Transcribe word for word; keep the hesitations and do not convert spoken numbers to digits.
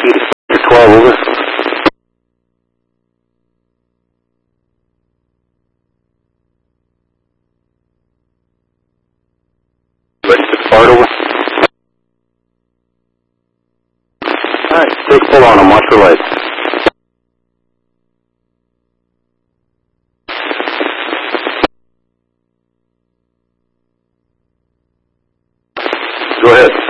twelve, over. Ready to depart, over. Alright, take full on them, watch for lights. Go ahead.